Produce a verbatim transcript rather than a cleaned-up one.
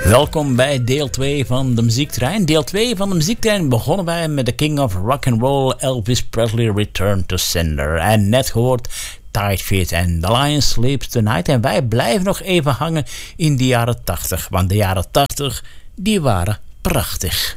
Welkom bij deel twee van de muziektrein. Deel twee van de muziektrein begonnen wij met de King of Rock and Roll, Elvis Presley, Return to Sender. En net gehoord Tight Fit en The Lion Sleeps Tonight. En wij blijven nog even hangen in de jaren tachtig. Want de jaren tachtig, die waren prachtig.